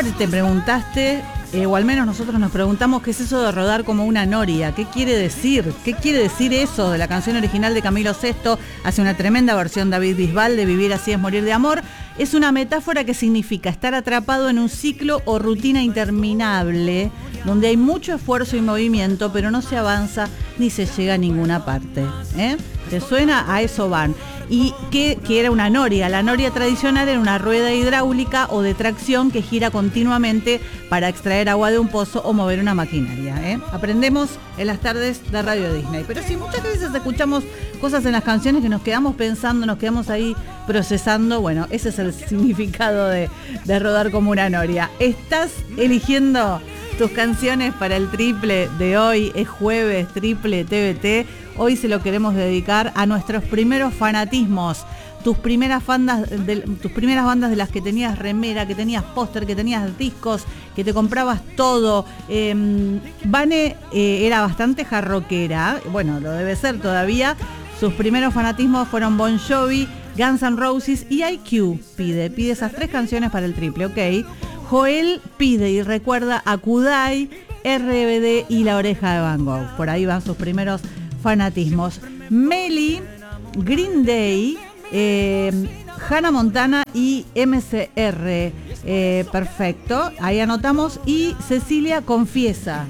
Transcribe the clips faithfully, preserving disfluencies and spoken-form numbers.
siempre te preguntaste, eh, o al menos nosotros nos preguntamos, qué es eso de rodar como una noria, qué quiere decir, qué quiere decir eso de la canción original de Camilo Sesto. Hace una tremenda versión David Bisbal de Vivir así es morir de amor. Es una metáfora que significa estar atrapado en un ciclo o rutina interminable, donde hay mucho esfuerzo y movimiento, pero no se avanza ni se llega a ninguna parte. ¿Eh? ¿Te suena? A eso van. Y que, que era una noria. La noria tradicional era una rueda hidráulica o de tracción que gira continuamente para extraer agua de un pozo o mover una maquinaria. ¿eh? Aprendemos en las tardes de Radio Disney. Pero sí, muchas veces escuchamos cosas en las canciones que nos quedamos pensando, nos quedamos ahí procesando. Bueno, ese es el significado de, de rodar como una noria. ¿Estás eligiendo tus canciones para el triple de hoy? Es jueves, triple T V T. Hoy se lo queremos dedicar a nuestros primeros fanatismos, tus primeras bandas de, tus primeras bandas de las que tenías remera, que tenías póster, que tenías discos, que te comprabas todo. Eh, Vane eh, era bastante jarroquera, bueno, lo debe ser todavía. Sus primeros fanatismos fueron Bon Jovi, Guns N' Roses y I Q. Pide, pide esas tres canciones para el triple, ¿ok? Joel pide y recuerda a Kudai, R B D y La Oreja de Van Gogh. Por ahí van sus primeros fanatismos. Meli, Green Day, eh, Hannah Montana y M C R. Eh, perfecto, ahí anotamos. Y Cecilia confiesa.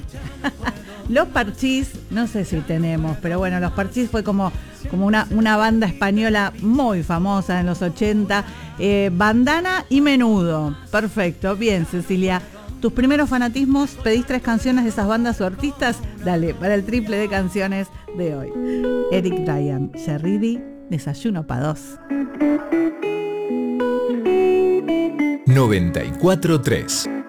Los Parchís, no sé si tenemos, pero bueno, Los Parchís fue como, como una, una banda española muy famosa en los ochenta. Eh, Bandana y Menudo. Perfecto, bien, Cecilia. Tus primeros fanatismos, pedís tres canciones de esas bandas o artistas. Dale, para el triple de canciones de hoy. Eric Ryan, Sherridi, Desayuno pa' dos. noventa y cuatro punto tres